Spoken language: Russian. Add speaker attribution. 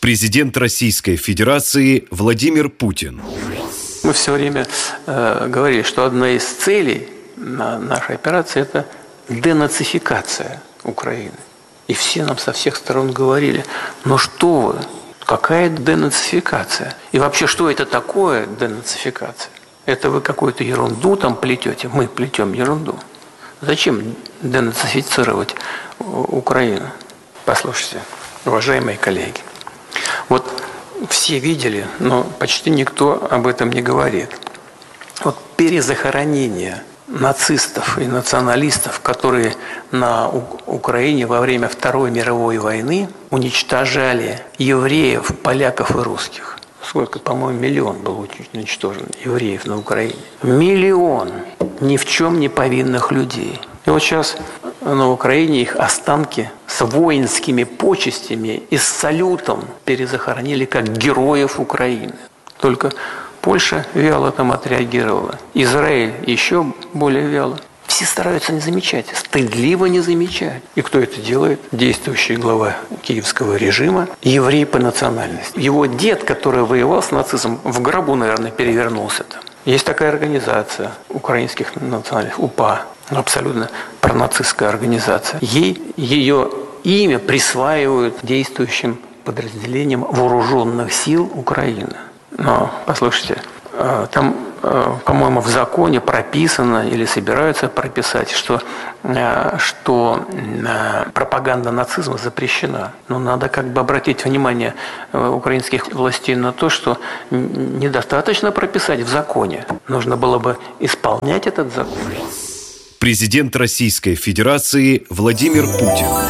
Speaker 1: Президент Российской Федерации Владимир Путин.
Speaker 2: Мы все время говорили, что одна из целей нашей операции – это денацификация Украины. И все нам со всех сторон говорили: ну что вы, какая денацификация? И вообще, что это такое денацификация? Это вы какую-то ерунду там плетете? Мы плетем ерунду. Зачем денацифицировать Украину? Послушайте, уважаемые коллеги, вот все видели, но почти никто об этом не говорит. Вот перезахоронение нацистов и националистов, которые на Украине во время Второй мировой войны уничтожали евреев, поляков и русских. Сколько, по-моему, 1 миллион был уничтожен евреев на Украине. 1 миллион ни в чем не повинных людей. И вот сейчас на Украине их останки с воинскими почестями и с салютом перезахоронили как героев Украины. Только Польша вяло там отреагировала. Израиль еще более вяло. Все стараются не замечать, стыдливо не замечать. И кто это делает? Действующий глава киевского режима, еврей по национальности. Его дед, который воевал с нацизмом, в гробу, наверное, перевернулся там. Есть такая организация украинских национальных, УПА, абсолютно пронацистская организация. Ее имя присваивают действующим подразделениям вооруженных сил Украины. Но, послушайте, там, по-моему, в законе прописано или собираются прописать, что пропаганда нацизма запрещена. Но надо как бы обратить внимание украинских властей на то, что недостаточно прописать в законе. Нужно было бы исполнять этот закон.
Speaker 1: Президент Российской Федерации Владимир Путин.